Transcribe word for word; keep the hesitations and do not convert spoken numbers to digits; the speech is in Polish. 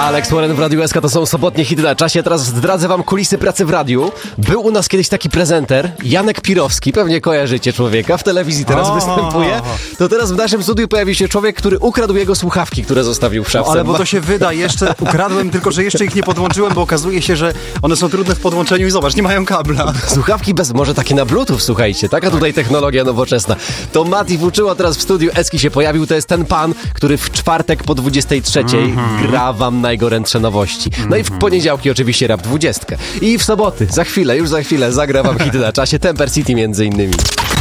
Alex Warren w Radiu S K, to są sobotnie hity na czasie. Teraz zdradzę wam kulisy pracy w radiu. Był u nas kiedyś taki prezenter, Janek Pirowski, pewnie kojarzycie człowieka, w telewizji teraz o, występuje. To teraz w naszym studiu pojawił się człowiek, który ukradł jego słuchawki, które zostawił w szafce. No, ale bo to się wyda, jeszcze ukradłem, tylko że jeszcze ich nie podłączyłem, bo okazuje się, że one są trudne w podłączeniu i zobacz, nie mają kabla. Słuchawki bez, może takie na bluetooth, słuchajcie, taka tutaj technologia nowoczesna. To Mati Wuczyła teraz w studiu Eski się pojawił, to jest ten pan, który w czwartek po dwudziestej trzeciej mm-hmm. gra wam najgorętsze nowości. No i w poniedziałki oczywiście Rap dwudziestkę. I w soboty, za chwilę, już za chwilę zagra wam hity na czasie, Temper City między innymi.